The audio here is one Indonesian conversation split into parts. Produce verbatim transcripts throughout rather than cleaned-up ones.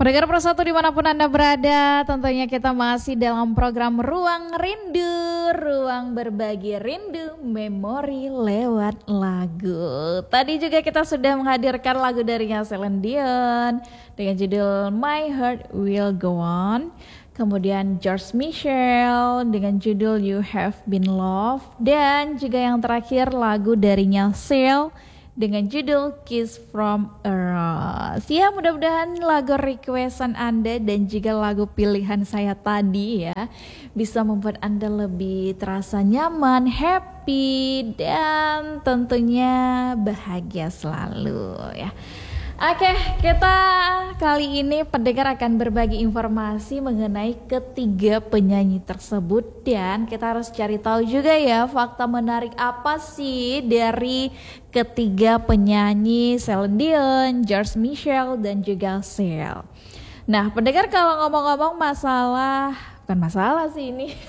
Pendengar Persatu dimanapun Anda berada, tentunya kita masih dalam program Ruang Rindu, ruang berbagi rindu, memori lewat lagu. Tadi juga kita sudah menghadirkan lagu dari Celine Dion dengan judul My Heart Will Go On. Kemudian George Michael dengan judul You Have Been Loved. Dan juga yang terakhir lagu darinya Seal dengan judul Kiss from a Rose. Ya, mudah-mudahan lagu requestan Anda dan juga lagu pilihan saya tadi ya bisa membuat Anda lebih terasa nyaman, happy, dan tentunya bahagia selalu ya. Oke, kita kali ini pendengar akan berbagi informasi mengenai ketiga penyanyi tersebut. Dan kita harus cari tahu juga ya fakta menarik apa sih dari ketiga penyanyi Celine Dion, George Michael, dan juga Seal. Nah pendengar, kalau ngomong-ngomong masalah, bukan masalah sih ini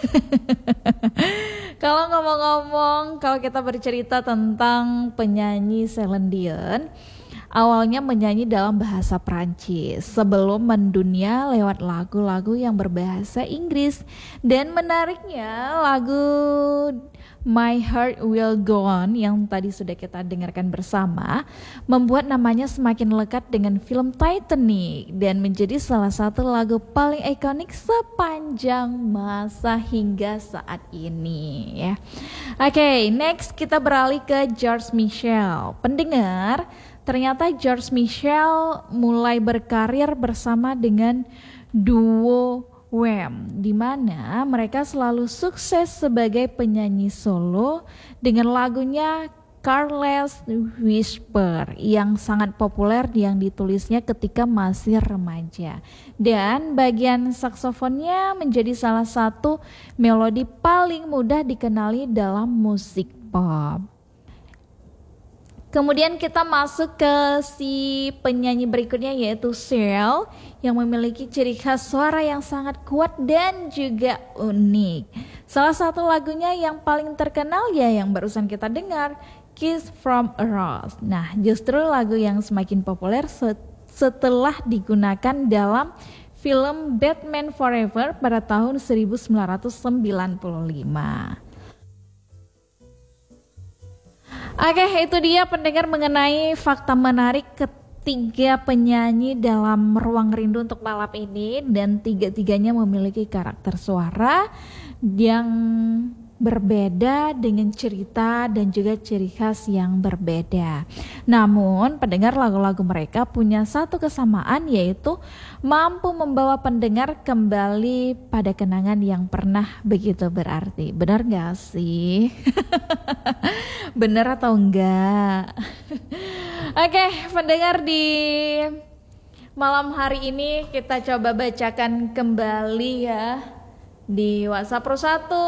Kalau ngomong-ngomong, kalau kita bercerita tentang penyanyi Celine Dion, awalnya menyanyi dalam bahasa Prancis sebelum mendunia lewat lagu-lagu yang berbahasa Inggris. Dan menariknya lagu My Heart Will Go On yang tadi sudah kita dengarkan bersama membuat namanya semakin lekat dengan film Titanic dan menjadi salah satu lagu paling ikonik sepanjang masa hingga saat ini ya. Oke, okay, next kita beralih ke George Michael. Pendengar, ternyata George Michael mulai berkarir bersama dengan duo Wham, di mana mereka selalu sukses sebagai penyanyi solo dengan lagunya Careless Whisper yang sangat populer yang ditulisnya ketika masih remaja. Dan bagian saksofonnya menjadi salah satu melodi paling mudah dikenali dalam musik pop. Kemudian kita masuk ke si penyanyi berikutnya yaitu Seal yang memiliki ciri khas suara yang sangat kuat dan juga unik. Salah satu lagunya yang paling terkenal ya yang barusan kita dengar, Kiss from a Rose. Nah, justru lagu yang semakin populer setelah digunakan dalam film Batman Forever pada tahun seribu sembilan ratus sembilan puluh lima. Oke, itu dia pendengar mengenai fakta menarik ketiga penyanyi dalam Ruang Rindu untuk malam ini. Dan tiga-tiganya memiliki karakter suara yang berbeda dengan cerita dan juga ciri khas yang berbeda. Namun pendengar, lagu-lagu mereka punya satu kesamaan, yaitu mampu membawa pendengar kembali pada kenangan yang pernah begitu berarti. Benar gak sih? Benar atau enggak? Oke, pendengar, di malam hari ini kita coba bacakan kembali ya di WhatsApp Persatu.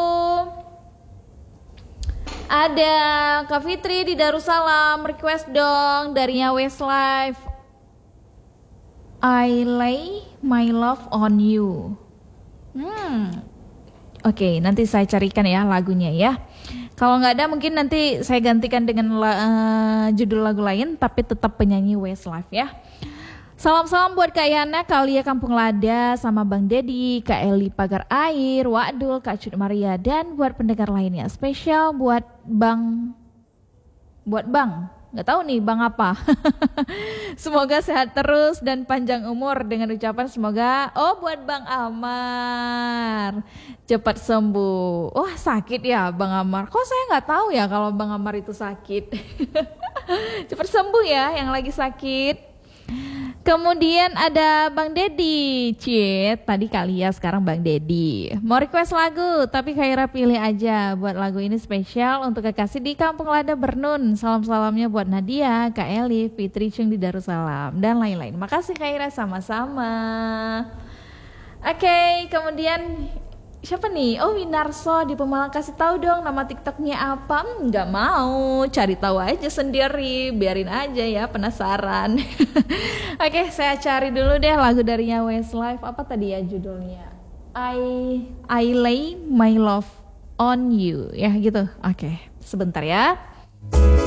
Ada Kak Fitri di Darussalam, request dong darinya Westlife, I Lay My Love On You. Hmm, oke, okay, nanti saya carikan ya lagunya ya. Kalau nggak ada mungkin nanti saya gantikan dengan uh, judul lagu lain, tapi tetap penyanyi Westlife ya. Salam-salam buat Kak Yana, Kak Lia Kampung Lada, sama Bang Dedi, Kak Eli Pagar Air, Wadul, Kak Cut Maria, dan buat pendengar lainnya. Spesial buat Bang, buat Bang, nggak tahu nih Bang apa. Semoga sehat terus dan panjang umur dengan ucapan semoga, oh buat Bang Amar, cepat sembuh. Oh sakit ya Bang Amar, kok saya nggak tahu ya kalau Bang Amar itu sakit. Cepat sembuh ya yang lagi sakit. Kemudian ada Bang Dedi, cie tadi Kak Lia, sekarang Bang Dedi. Mau request lagu, tapi Khaira pilih aja buat lagu ini spesial untuk kekasih di Kampung Lada Bernun. Salam-salamnya buat Nadia, Kak Eli, Fitri Chung di Darussalam, dan lain-lain. Makasih Khaira, sama-sama. Oke, okay, kemudian siapa nih? Oh, Winarso di Pemalang, kasih tahu dong nama TikToknya apa? Nggak mau, cari tahu aja sendiri, biarin aja ya, penasaran. Oke, saya cari dulu deh lagu darinya Westlife. Apa tadi ya judulnya? I I Lay My Love On You, ya gitu. Oke, sebentar ya.